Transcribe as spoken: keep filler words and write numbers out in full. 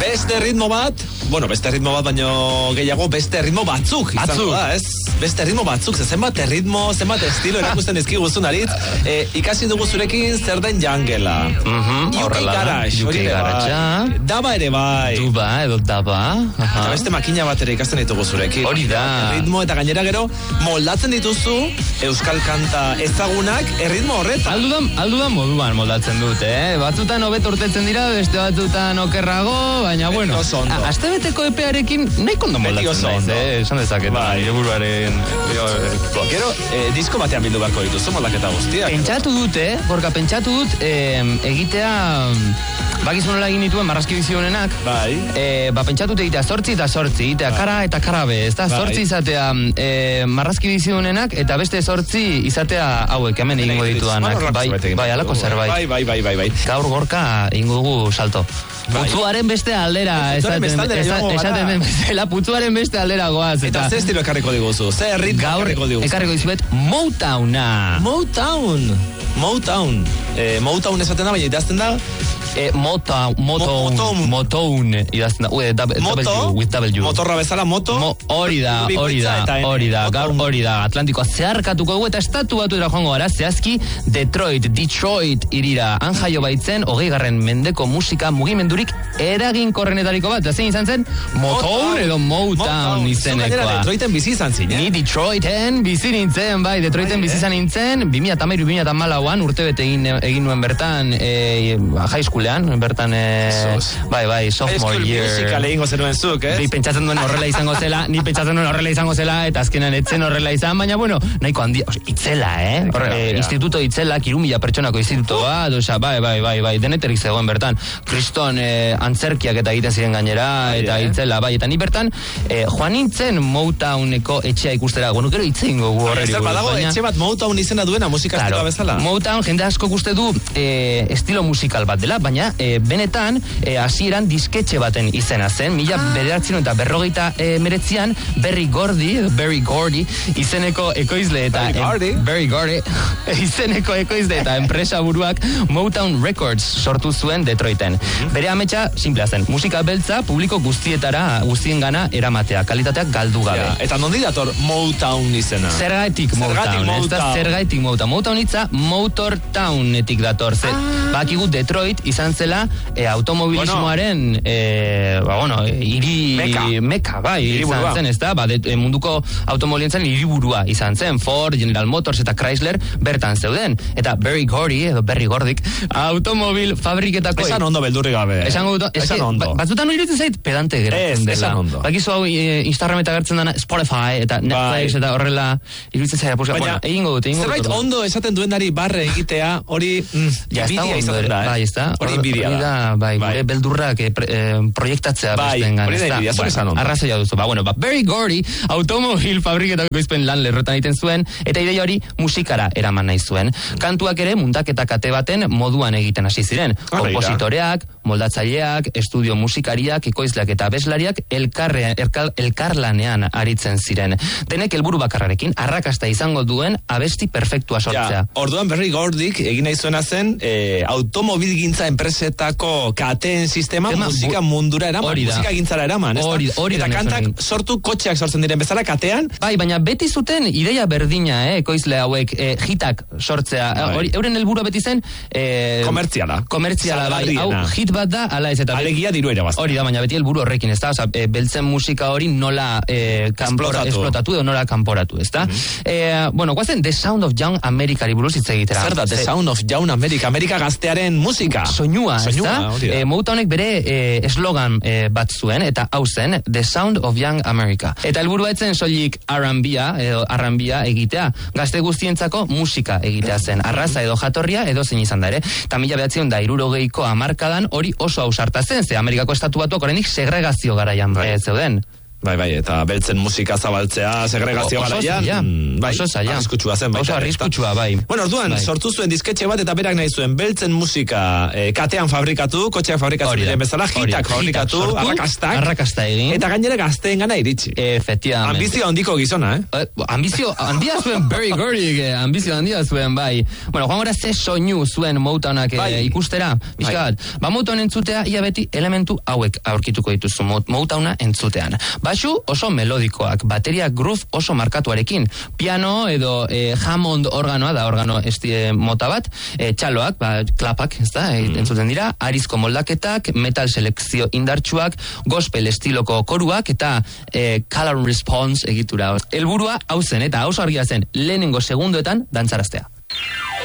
Beste ritmo bat, bueno, beste ritmo bat baino gehiago, beste ritmo batzuk izango da, ez? Beste ritmo batzuk, ze zenbat ritmo, zenbat estilo erakusten dizkigu zunariz, e, ikasi dugu zurekin zer den jangela. Mhm, U K Garage, U K Garage. Daba ere bai. Duba edo daba. Eta beste makina bat ere ikasten ditugu zurekin. Hori da. Ritmo eta gainera gero moldatzen dituzu euskal kanta ezagunak erritmo horretan. Aldudan, aldudan moduan moldatzen dut, eh? Batzutan hobet urtetzen dira, beste batzutan okerrago, baina bueno, astebeteko epearekin nahiko ondo moldatzen naiz, eh? Esan dezaket, nire buruaren... Gero, eh, disko batean bildu beharko dituzu moldaketa guztiak. Pentsatu dut, eh? Gorka, pentsatu dut eh, egitea... Bakizun nola egin dituen marrazki bizionenak. Bai. Eh, ba, pentsatu dut egitea sortzi eta sortzi, egitea kara eta karabe, ez da? Sortzi izatea eh, marrazki bizionenak eta beste sortzi izatea hauek, hemen egingo ditudanak. Bai, bai, alako zerbait. Bai, bai, bai, bai, bai. Gaur Gorka egingo dugu salto. Putzuaren beste aldera, esaten den bezala, putzuaren beste aldera goaz. Eta ze estilo ekarriko diguzu? Ze ritmo ekarriko diguzu? Ekarriko dizuet Motowna. Motown. Motown. Eh, Motown esaten da, baina idazten da... Eh, Motown, Motown, Motown, idazten da, Moto, with W. Motorra bezala, moto. Hori da, hori da, hori da, gaur hori da, Atlantikoa zeharkatuko dugu eta estatu batu dira joango gara, zehazki Detroit, Detroit irira, han jaio baitzen, hogei garren mendeko musika mugimendurik eraginkorrenetariko bat, zein izan zen? Motown edo Motown izenekoa. Detroiten bizi izan zin, eh? Ni Detroiten bizi nintzen, bai, Detroiten bizi izan nintzen, bi mila hamairu bi mila hamalauan urte bete egin nuen bertan, high school bertan, eh, bai, bai, sophomore year. Musical egingo zenuen zuk, eh? Ni pentsatzen duen horrela izango zela, ni pentsatzen duen horrela izango zela, eta azkenan etzen horrela izan, baina, bueno, nahiko handia, oza, itzela, eh? eh instituto itzela, kirumila pertsonako instituto bat, oza, bai, bai, bai, bai, deneterik zegoen bertan, kriston eh, antzerkiak eta egiten ziren gainera, eta itzela, bai, eta ni bertan, eh, joan nintzen Motowneko etxea ikustera, bueno, gero itzein gogu horreri. Ez badago, etxe bat Motown izena duena musikazioa bezala? Motown, jende asko uste du eh, estilo musikal bat dela, baina e, benetan hasieran e, disketxe baten izena zen, mila ah. bederatziehun eta berrogeita e, meretzian Berry Gordy, Berry Gordy izeneko ekoizle eta Berry em, Berry Gordy izeneko ekoizle eta enpresa buruak Motown Records sortu zuen Detroiten. Mm-hmm. Bere ametsa simplea zen, musika beltza publiko guztietara, guztiengana eramatea, kalitateak galdu gabe. Ja, eta nondi dator Motown izena? Zergatik Motown, ez da zergatik Motown. Motown itza Motor Townetik dator, zer, ah. bakigu Detroit izan zela e, automobilismoaren bueno. e, ba, bueno, iri meka, meka bai, iri izan zen, ez da, ba, de, e, munduko automobilientzan iriburua izan zen, Ford, General Motors eta Chrysler bertan zeuden, eta Berry Gordy edo Berry Gordik automobil fabriketako esan ondo beldurri gabe, eh? esan, ondo, esan eske, ondo ba, batzutan hori zait pedante geratzen dela, esan ondo bakizu hau e, Instagram eta gertzen dana Spotify eta Netflix bai. Eta horrela iruditzen zaila puska, bueno, egingo dut, egingo dut zerbait ondo esaten duenari barre egitea hori mm, ja, bidia izaten da, eh? bai, ez da, hori inbidia da. Da, bai, bai. Gure beldurrak eh, eh, proiektatzea bai, bestengan, ez da. Bai, bueno, arrazoia duzu. Ba, bueno, ba, Berry Gordy automobil fabriketako izpen lan lerrotan egiten zuen, eta ideia hori musikara eraman nahi zuen. Kantuak ere mundaketa kate baten moduan egiten hasi ziren. Kompositoreak, moldatzaileak, estudio musikariak, ekoizleak eta abeslariak elkarre, elkar, elkarlanean aritzen ziren. Denek helburu bakarrarekin arrakasta izango duen abesti perfektua sortzea. Ja, orduan Berry Gordyk egin nahi zuena zen eh, automobilgintza enpresetako kateen sistema Tema, musika mundura eraman, musika gintzara eraman, ez ori, ori eta kantak egin. Sortu kotxeak sortzen diren bezala katean. Bai, baina beti zuten ideia berdina, eh, ekoizle hauek, eh, hitak sortzea. Bai. Hori, euren helburua beti zen eh, komertziala. Komertziala, bai. Hau hit bat da, ala ez eta alegia diru ere bazta. Hori da, baina beti helburu horrekin, ez da? Osa, e, beltzen musika hori nola e, kanpora, esplotatu edo nola kanporatu, ez da? Mm-hmm. E, bueno, guazen The Sound of Young America buruz hitz egitera. Zer da, The Sound of Young America? Amerika gaztearen musika. Soinua, ez da? E, Motownek bere e, eslogan e, bat zuen, eta hau zen, The Sound of Young America. Eta helburua etzen soilik R and B-a, edo R and B-a egitea, gazte guztientzako musika egitea zen. Arraza edo jatorria edo zein izan da ere. Eta mila behatziehun da hirurogeiko hamarkadan hori oso ausarta zen, ze Amerikako estatu batuak oraindik segregazio garaian e, zeuden. Bai, bai, eta beltzen musika zabaltzea, segregazio garaian. Bai, oso zaila. Arriskutsua zen. Oso arriskutsua, bai. Bueno, orduan, sortu zuen disketxe bat eta berak nahi zuen beltzen musika katean fabrikatu, kotxeak fabrikatu diren bezala, hitak fabrikatu, arrakastak. Arrakasta egin. Eta gainera gazteen gana iritsi. Efectivamente. Ambizio handiko gizona, eh? Ambizio handia zuen, very gory, ambizio handia zuen, bai. Bueno, joan gora ze soinu zuen Motownak ikustera, bizkat. Ba, Motown entzutea, ia beti elementu hauek aurkituko dituzu Motowna entzutean. Basu oso melodikoak, bateria groove oso markatuarekin, piano edo eh, Hammond organoa da, organo estie mota bat, eh, txaloak, ba, klapak, ez da, mm. entzuten dira, arizko moldaketak, metal selekzio indartsuak, gospel estiloko koruak, eta eh, color response egitura. Helburua hau zen, eta oso argia zen, lehenengo segundoetan dantzaraztea.